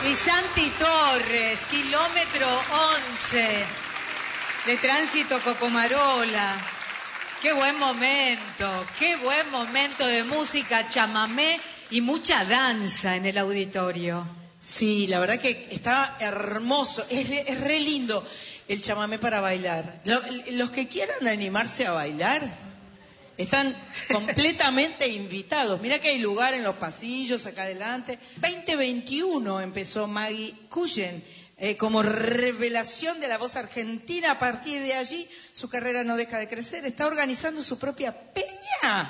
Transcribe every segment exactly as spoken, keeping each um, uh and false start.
Y Santi Torres, kilómetro once de Tránsito Cocomarola. Qué buen momento, qué buen momento de música, chamamé y mucha danza en el auditorio. Sí, la verdad que está hermoso, es, es re lindo el chamamé para bailar. Los que quieran animarse a bailar están completamente invitados. Mira que hay lugar en los pasillos, acá adelante. veinte veintiuno empezó Maggie Cullen eh, como revelación de la voz argentina. A partir de allí, su carrera no deja de crecer. Está organizando su propia peña.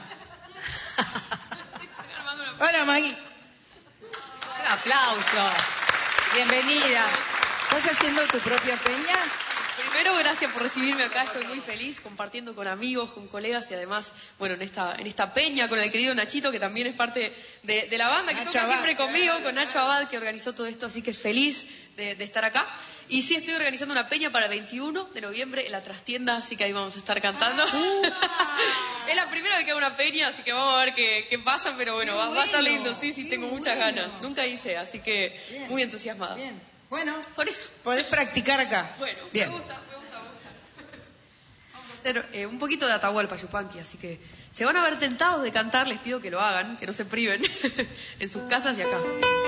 Hola, Maggie. Un aplauso. Bienvenida. ¿Estás haciendo tu propia peña? Primero, gracias por recibirme acá, estoy muy feliz compartiendo con amigos, con colegas y además, bueno, en esta, en esta peña con el querido Nachito, que también es parte de, de la banda, que Nacho toca Abad, siempre conmigo, claro, con Nacho Abad, que organizó todo esto, así que feliz de, de estar acá. Y sí, estoy organizando una peña para el veintiuno de noviembre en la trastienda, así que ahí vamos a estar cantando. Es la primera vez que hago una peña, así que vamos a ver qué, qué pasa, pero bueno, va, va a estar lindo, sí, sí, tengo muchas bueno. ganas. Nunca hice, así que Bien. muy entusiasmada. Bien. Bueno, Por eso. podés practicar acá. Bueno, Bien. me gusta, me gusta, me gusta. Vamos a hacer eh, un poquito de Atahualpa Yupanqui, así que se van a ver tentados de cantar, les pido que lo hagan, que no se priven en sus casas y acá.